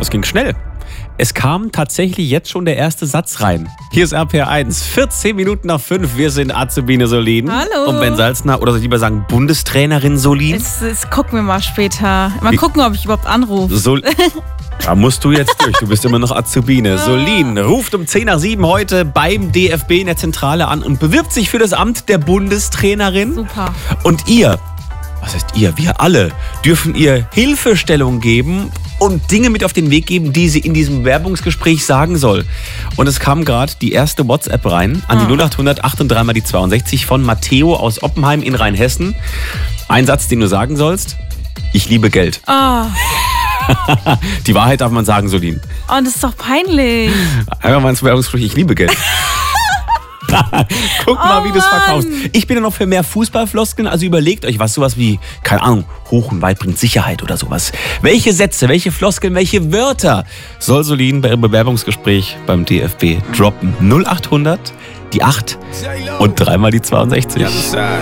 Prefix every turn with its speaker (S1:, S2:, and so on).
S1: das ging schnell. Es kam tatsächlich jetzt schon der erste Satz rein. Hier ist RPR1, 14 Minuten nach 5. Wir sind Azubine Solin.
S2: Hallo.
S1: Und Ben Salzner, oder soll ich lieber sagen Bundestrainerin Solin?
S2: Das gucken wir mal später. Mal gucken, ob ich überhaupt anrufe.
S1: Da musst du jetzt durch, du bist immer noch Azubine. Solin ruft um 10 nach 7 heute beim DFB in der Zentrale an und bewirbt sich für das Amt der Bundestrainerin.
S2: Super.
S1: Und ihr, was heißt ihr, wir alle, dürfen ihr Hilfestellung geben und Dinge mit auf den Weg geben, die sie in diesem Werbungsgespräch sagen soll. Und es kam gerade die erste WhatsApp rein an die 0800 38 mal die 62 von Matteo aus Oppenheim in Rheinhessen. Ein Satz, den du sagen sollst: Ich liebe Geld.
S2: Oh,
S1: Die Wahrheit darf man sagen, Solin.
S2: das ist doch peinlich.
S1: Einfach mal ins Werbungsgespräch: Ich liebe Geld. Guck mal, wie du es verkaufst. Ich bin ja noch für mehr Fußballfloskeln, also überlegt euch was, sowas wie, keine Ahnung, hoch und weit bringt Sicherheit oder sowas. Welche Sätze, welche Floskeln, welche Wörter soll Solin bei ihrem Bewerbungsgespräch beim DFB droppen? 0800, die 8 und 3 mal die 62.